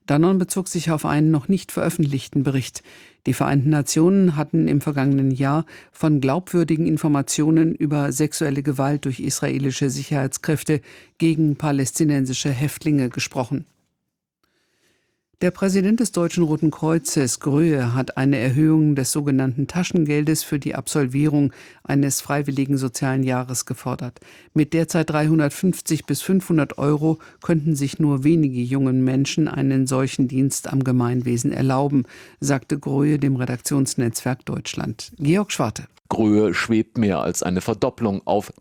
Danon bezog sich auf einen noch nicht veröffentlichten Bericht. Die Vereinten Nationen hatten im vergangenen Jahr von glaubwürdigen Informationen über sexuelle Gewalt durch israelische Sicherheitskräfte gegen palästinensische Häftlinge gesprochen. Der Präsident des Deutschen Roten Kreuzes, Gröhe, hat eine Erhöhung des sogenannten Taschengeldes für die Absolvierung eines freiwilligen sozialen Jahres gefordert. Mit derzeit 350 bis 500 Euro könnten sich nur wenige jungen Menschen einen solchen Dienst am Gemeinwesen erlauben, sagte Gröhe dem Redaktionsnetzwerk Deutschland. Georg Schwarte. Gröhe schwebt mehr als eine Verdopplung auf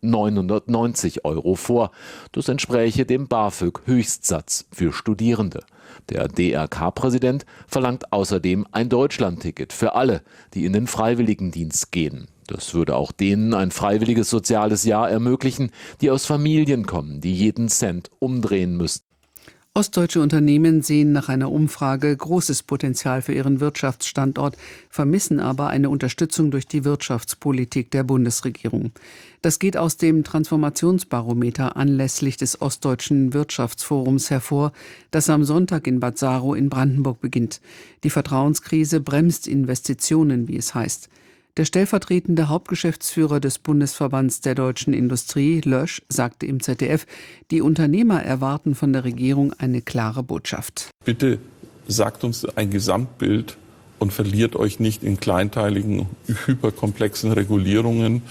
990 Euro vor. Das entspräche dem BAföG-Höchstsatz für Studierende. Der DRK-Präsident verlangt außerdem ein Deutschlandticket für alle, die in den Freiwilligendienst gehen. Das würde auch denen ein freiwilliges soziales Jahr ermöglichen, die aus Familien kommen, die jeden Cent umdrehen müssten. Ostdeutsche Unternehmen sehen nach einer Umfrage großes Potenzial für ihren Wirtschaftsstandort, vermissen aber eine Unterstützung durch die Wirtschaftspolitik der Bundesregierung. Das geht aus dem Transformationsbarometer anlässlich des Ostdeutschen Wirtschaftsforums hervor, das am Sonntag in Bad Saro in Brandenburg beginnt. Die Vertrauenskrise bremst Investitionen, wie es heißt. Der stellvertretende Hauptgeschäftsführer des Bundesverbands der deutschen Industrie, Lösch, sagte im ZDF, die Unternehmer erwarten von der Regierung eine klare Botschaft. Bitte sagt uns ein Gesamtbild und verliert euch nicht in kleinteiligen, hyperkomplexen Regulierungen,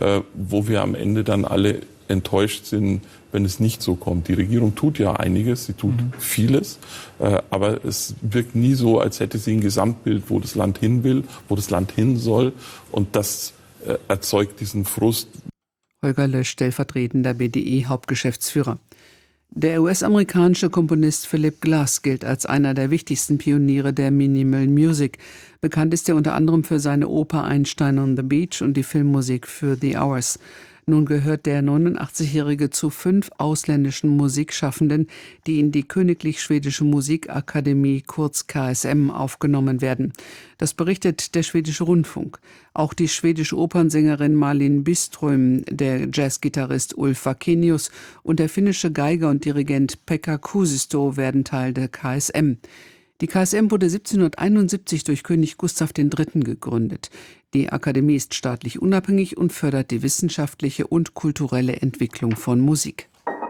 wo wir am Ende dann alle enttäuscht sind, wenn es nicht so kommt. Die Regierung tut ja einiges, sie tut vieles, aber es wirkt nie so, als hätte sie ein Gesamtbild, wo das Land hin will, wo das Land hin soll, und das erzeugt diesen Frust. Holger Lösch, stellvertretender BDI-Hauptgeschäftsführer. Der US-amerikanische Komponist Philip Glass gilt als einer der wichtigsten Pioniere der Minimal Music. Bekannt ist er unter anderem für seine Oper Einstein on the Beach und die Filmmusik für The Hours. Nun gehört der 89-Jährige zu 5 ausländischen Musikschaffenden, die in die Königlich Schwedische Musikakademie, kurz KSM, aufgenommen werden. Das berichtet der Schwedische Rundfunk. Auch die schwedische Opernsängerin Malin Byström, der Jazzgitarrist Ulf Wakenius und der finnische Geiger und Dirigent Pekka Kuusisto werden Teil der KSM. Die KSM wurde 1771 durch König Gustav III. Gegründet. Die Akademie ist staatlich unabhängig und fördert die wissenschaftliche und kulturelle Entwicklung von Musik.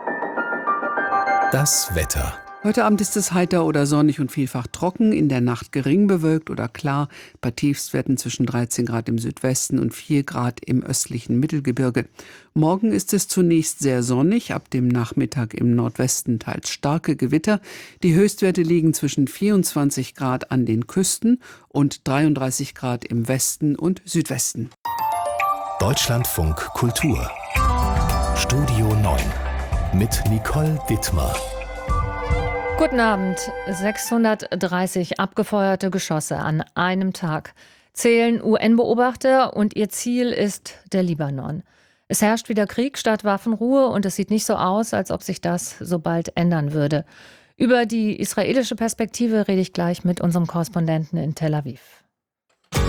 Das Wetter. Heute Abend ist es heiter oder sonnig und vielfach trocken, in der Nacht gering bewölkt oder klar, bei Tiefstwerten zwischen 13 Grad im Südwesten und 4 Grad im östlichen Mittelgebirge. Morgen ist es zunächst sehr sonnig, ab dem Nachmittag im Nordwesten teils starke Gewitter. Die Höchstwerte liegen zwischen 24 Grad an den Küsten und 33 Grad im Westen und Südwesten. Deutschlandfunk Kultur. Studio 9 mit Nicole Dittmar. Guten Abend. 630 abgefeuerte Geschosse an einem Tag zählen UN-Beobachter und ihr Ziel ist der Libanon. Es herrscht wieder Krieg statt Waffenruhe und es sieht nicht so aus, als ob sich das so bald ändern würde. Über die israelische Perspektive rede ich gleich mit unserem Korrespondenten in Tel Aviv.